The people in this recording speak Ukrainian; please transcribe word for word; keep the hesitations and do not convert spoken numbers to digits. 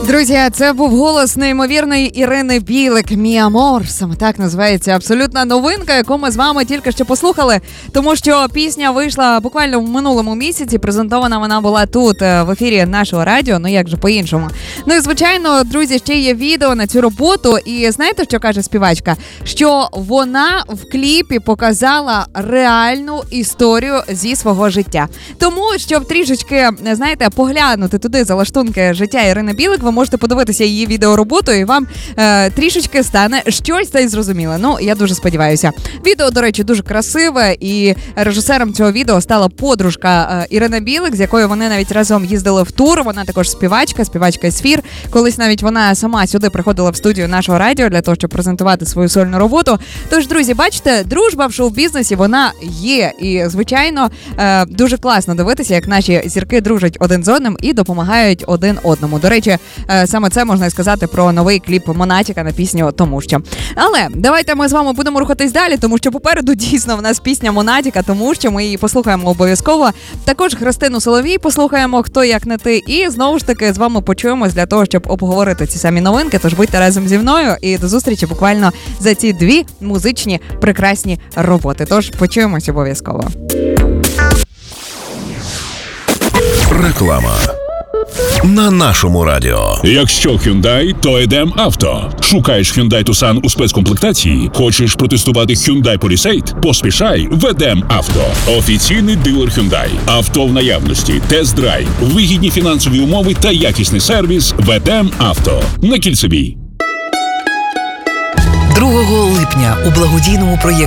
Друзі, це був голос неймовірної Ірини Білик. «Мі Амор», саме так називається абсолютна новинка, яку ми з вами тільки що послухали, тому що пісня вийшла буквально в минулому місяці, презентована вона була тут, в ефірі нашого радіо, ну як же по-іншому. Ну і звичайно, друзі, ще є відео на цю роботу, і знаєте, що каже співачка? Що вона в кліпі показала реальну історію зі свого життя. Тому, щоб трішечки, знаєте, поглянути туди за лаштунки життя Ірини Білик, ви можете подивитися її відеороботу, і вам е, трішечки стане щось та й зрозуміле. Ну, я дуже сподіваюся. Відео, до речі, дуже красиве, і режисером цього відео стала подружка е, Ірина Білик, з якою вони навіть разом їздили в тур. Вона також співачка, співачка «Есфір». Колись навіть вона сама сюди приходила в студію нашого радіо для того, щоб презентувати свою сольну роботу. Тож, друзі, бачите, дружба в шоу-бізнесі, вона є. І, звичайно, е, дуже класно дивитися, як наші зірки дружать один з одним і допомагають один одному. До речі, саме це можна сказати про новий кліп Монатіка на пісню «Тому що». Але давайте ми з вами будемо рухатись далі, тому що попереду дійсно в нас пісня Монатіка, тому що ми її послухаємо обов'язково. Також Христину Соловій послухаємо «Хто як не ти». І знову ж таки з вами почуємось для того, щоб обговорити ці самі новинки. Тож будьте разом зі мною і до зустрічі буквально за ці дві музичні прекрасні роботи. Тож почуємось обов'язково. Реклама на нашому радіо. Якщо Hyundai, то Едем Авто. Шукаєш Hyundai Tucson у спецкомплектації? Хочеш протестувати Hyundai Palisade? Поспішай в Едем Авто. Офіційний дилер Hyundai. Авто в наявності, тест-драйв, вигідні фінансові умови та якісний сервіс в Едем Авто. На Кільцевій. другого липня у благодійному проєкті